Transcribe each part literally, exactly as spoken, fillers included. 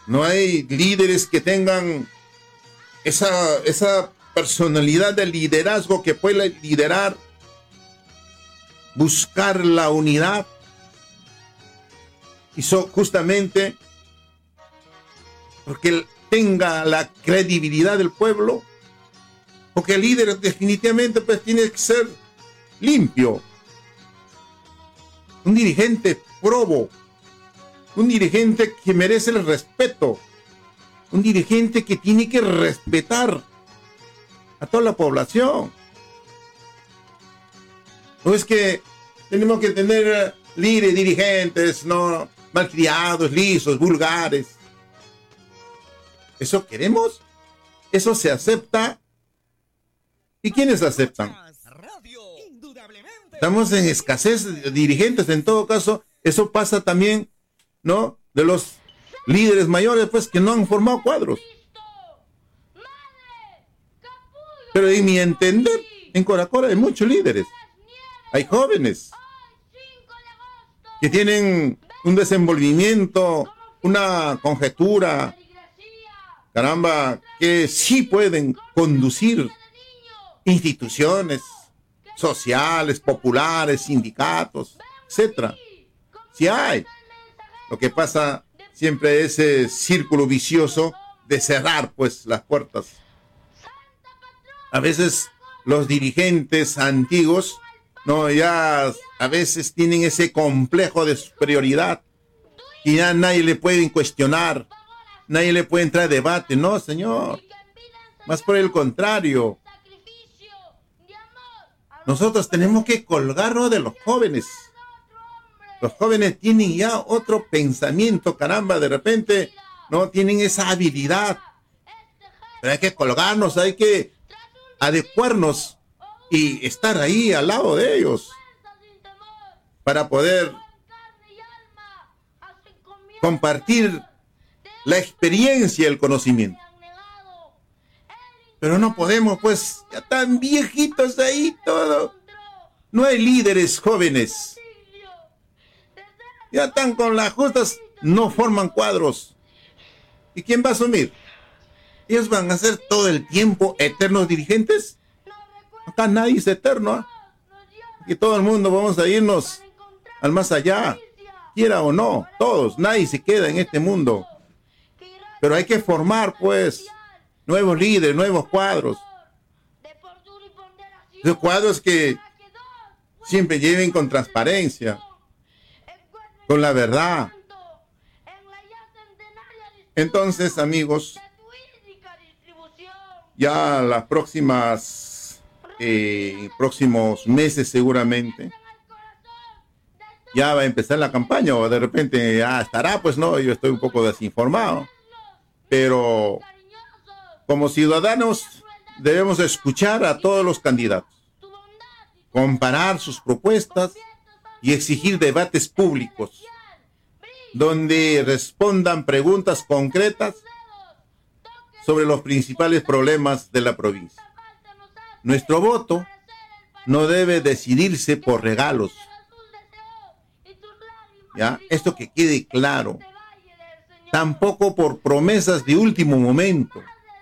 No hay líderes que tengan esa, esa personalidad de liderazgo que pueda liderar, buscar la unidad. Y so, justamente porque tenga la credibilidad del pueblo, porque el líder definitivamente pues tiene que ser limpio, un dirigente probo, un dirigente que merece el respeto, un dirigente que tiene que respetar a toda la población. No es que tenemos que tener líderes, dirigentes, no malcriados, lisos, vulgares. ¿Eso queremos? ¿Eso se acepta? ¿Y quiénes aceptan? Estamos en escasez de dirigentes, en todo caso. Eso pasa también, ¿no? De los líderes mayores, pues, que no han formado cuadros. Pero en mi entender, en Coracora hay muchos líderes. Hay jóvenes que tienen un desenvolvimiento, una conjetura, caramba, que sí pueden conducir instituciones sociales, populares, sindicatos, etcétera. Sí hay. Lo que pasa siempre es ese círculo vicioso de cerrar, pues, las puertas. A veces los dirigentes antiguos, no, ya a veces tienen ese complejo de superioridad y ya nadie le puede cuestionar, nadie le puede entrar a debate. No, señor, más por el contrario. Nosotros tenemos que colgarnos de los jóvenes. Los jóvenes tienen ya otro pensamiento, caramba, de repente no tienen esa habilidad. Pero hay que colgarnos, hay que adecuarnos y estar ahí al lado de ellos para poder compartir la experiencia y el conocimiento. Pero no podemos, pues, ya tan viejitos ahí todo. No hay líderes jóvenes. Ya están con las justas, no forman cuadros. ¿Y quién va a asumir? ¿Ellos van a ser todo el tiempo eternos dirigentes? Acá nadie es eterno, ¿eh? Y todo el mundo vamos a irnos al más allá, quiera o no, todos, nadie se queda en este mundo. Pero hay que formar, pues, nuevos líderes, nuevos cuadros. Esos cuadros que siempre lleven con transparencia, con la verdad. Entonces, amigos, ya las próximas, eh, próximos meses seguramente, ya va a empezar la campaña, o de repente ya estará, pues no, yo estoy un poco desinformado. Pero como ciudadanos debemos escuchar a todos los candidatos, comparar sus propuestas y exigir debates públicos donde respondan preguntas concretas sobre los principales problemas de la provincia. Nuestro voto no debe decidirse por regalos. ¿Ya? Esto que quede claro. Tampoco por promesas de último momento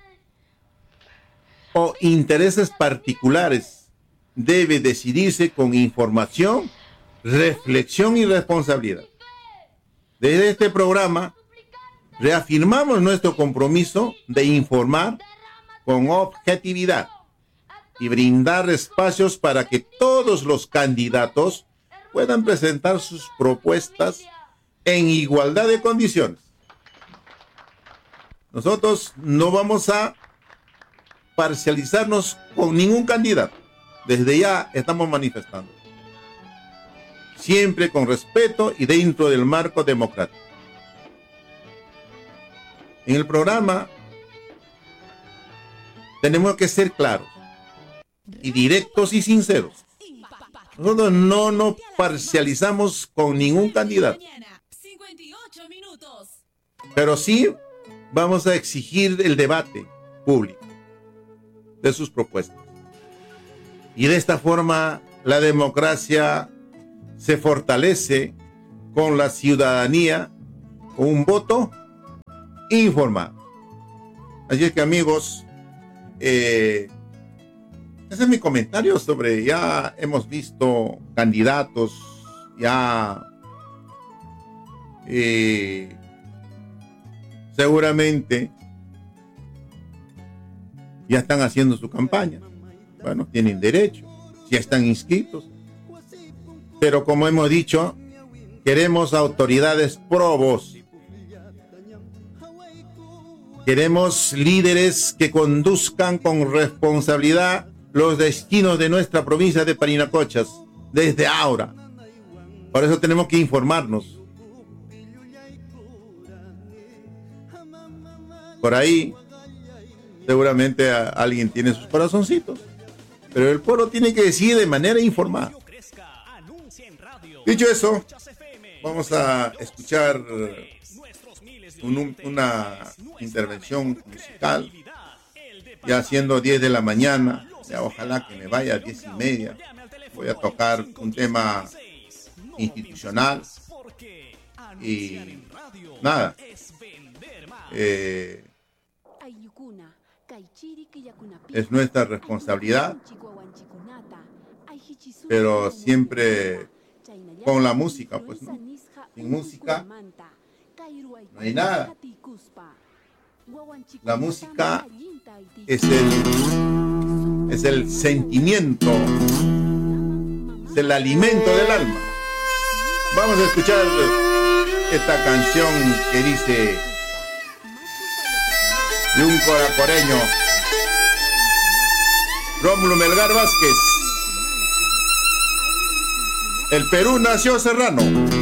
o intereses particulares. Debe decidirse con información, reflexión y responsabilidad. Desde este programa reafirmamos nuestro compromiso de informar con objetividad y brindar espacios para que todos los candidatos puedan presentar sus propuestas en igualdad de condiciones. Nosotros no vamos a parcializarnos con ningún candidato. Desde ya estamos manifestando. Siempre con respeto y dentro del marco democrático. En el programa tenemos que ser claros y directos y sinceros. Nosotros no nos parcializamos con ningún candidato. Pero sí vamos a exigir el debate público de sus propuestas. Y de esta forma la democracia se fortalece con la ciudadanía, con un voto informar. Así es que, amigos, eh, ese es mi comentario sobre, ya hemos visto candidatos, ya eh, seguramente ya están haciendo su campaña. Bueno, tienen derecho, ya están inscritos. Pero como hemos dicho, queremos autoridades probos. Queremos líderes que conduzcan con responsabilidad los destinos de nuestra provincia de Parinacochas desde ahora. Por eso tenemos que informarnos. Por ahí seguramente a, alguien tiene sus corazoncitos, pero el pueblo tiene que decidir de manera informada. Dicho eso, vamos a escuchar un, una intervención musical, ya siendo diez de la mañana, ya ojalá que me vaya a diez y media. Voy a tocar un tema institucional y nada, eh, es nuestra responsabilidad, pero siempre con la música, pues no, sin música no hay nada. La música es el, es el sentimiento, es el alimento del alma. Vamos a escuchar esta canción que dice, de un coracoreño, Rómulo Melgar Vázquez. El Perú nació serrano.